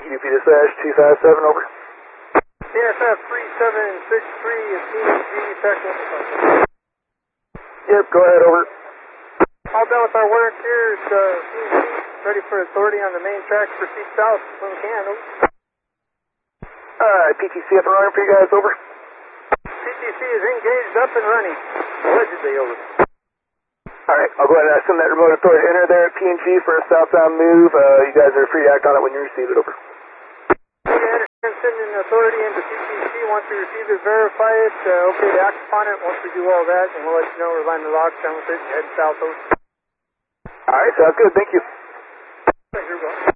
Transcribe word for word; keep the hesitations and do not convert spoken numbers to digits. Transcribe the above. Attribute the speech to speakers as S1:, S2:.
S1: U P dispatch two five seven, over.
S2: C S F three seven six three is P and G, check one.
S1: Yep, go ahead, over.
S2: All done with our work here. It's uh, P and G, ready for authority on the main track. Proceed south when we can, over.
S1: Alright, P T C up and running for you guys, over.
S2: P T C is engaged, up and running. Allegedly, over.
S1: Alright, I'll go ahead and send that remote authority enter there at P and G for a southbound move. Uh, you guys are free to act on it when you receive it, over.
S2: Okay, and sending authority into P T C. Once we receive it, verify it. Uh, okay to act upon it. Once we do all that, and we'll let you know we're lining the logs down with it. Head south, over.
S1: Alright, sounds good. Thank you.
S2: Thank you, Rob.